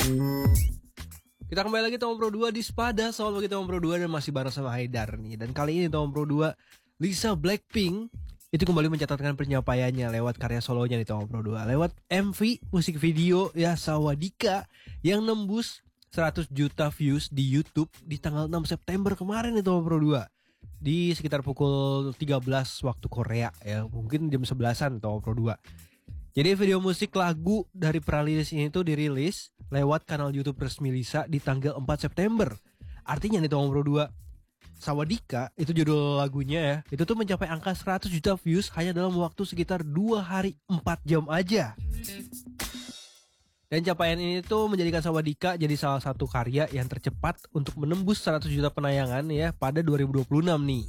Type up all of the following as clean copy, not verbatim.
Kita kembali lagi Tom Pro 2 di Spada. Soal bagi Tom Pro 2 dan masih bareng sama Haidar nih. Dan kali ini Tom Pro 2 Lisa Blackpink itu kembali mencatatkan pencapaiannya lewat karya solonya di Tom Pro 2. Lewat MV musik video ya Sawadika yang nembus 100 juta views di YouTube di tanggal 6 September kemarin di Tom Pro 2. Di sekitar pukul 13 waktu Korea ya, mungkin jam 11-an Tom Pro 2. Jadi video musik lagu dari Pralilis ini tuh dirilis lewat kanal YouTube resmi Lisa di tanggal 4 September. Artinya nih Tom Pro 2, Sawadika itu judul lagunya ya, itu tuh mencapai angka 100 juta views hanya dalam waktu sekitar 2 hari 4 jam aja. Dan capaian ini tuh menjadikan Sawadika jadi salah satu karya yang tercepat untuk menembus 100 juta penayangan ya pada 2026 nih.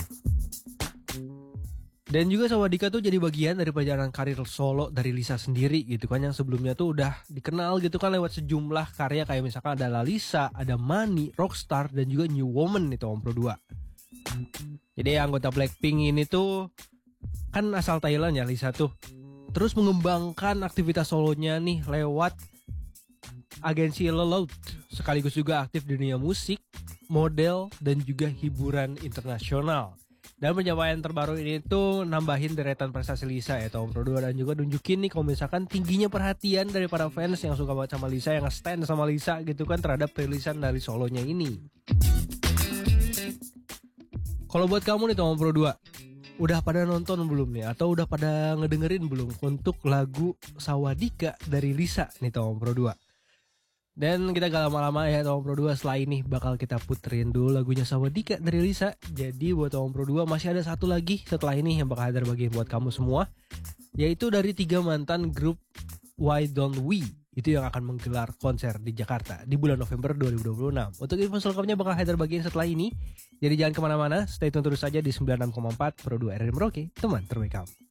Dan juga Sawadika tuh jadi bagian dari perjalanan karir solo dari Lisa sendiri gitu kan, yang sebelumnya tuh udah dikenal gitu kan lewat sejumlah karya kayak misalkan ada Lalisa, ada Money, Rockstar, dan juga New Woman nih Tom Pro 2. Jadi anggota Blackpink ini tuh kan asal Thailand ya Lisa tuh. Terus mengembangkan aktivitas solonya nih lewat agensi Leloud, sekaligus juga aktif di dunia musik, model, dan juga hiburan internasional. Dan pencapaian terbaru ini tuh nambahin deretan prestasi Lisa ya Tom Pro 2, dan juga nunjukin nih kalau misalkan tingginya perhatian dari para fans yang suka banget sama Lisa, yang stand sama Lisa gitu kan terhadap perilisan dari solonya ini. Kalau buat kamu nih Tom Pro 2, udah pada nonton belum nih atau udah pada ngedengerin belum untuk lagu Sawadika dari Lisa nih Tom Pro 2? Dan kita gak lama-lama ya Tom Pro 2, setelah ini bakal kita puterin dulu lagunya Sawadika dari Lisa. Jadi buat Tom Pro 2 masih ada satu lagi setelah ini yang bakal Haidar bagiin buat kamu semua, yaitu dari 3 mantan grup Why Don't We. Itu yang akan menggelar konser di Jakarta di bulan November 2026. Untuk info selengkapnya bakal Haidar bagiin setelah ini. Jadi jangan kemana-mana, stay tune terus saja di 96,4 Pro 2 RRI Merauke, teman terbaik kamu.